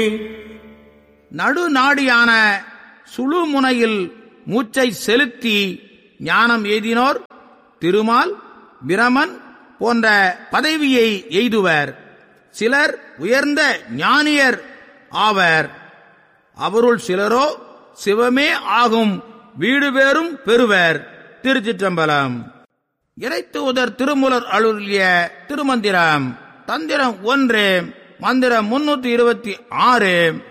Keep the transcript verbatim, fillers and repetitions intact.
நடுநாடியான சுழுமுனையில் மூச்சை செலுத்தி ஞானம் எய்தினோர் திருமால், பிரமன் போன்ற பதவியை எய்துவர். சிலர் உயர்ந்த ஞானியர் ஆவர். அவருள் சிலரோ சிவமே ஆகும் வீடு பேரும் பெறுவர். திருச்சிற்றம்பலம். இறைத்தூதர் திருமூலர் அருளிய திருமந்திரம். தந்திரம் ஒன்று, மந்திரம் முன்னூற்றி இருபத்தி ஆறு.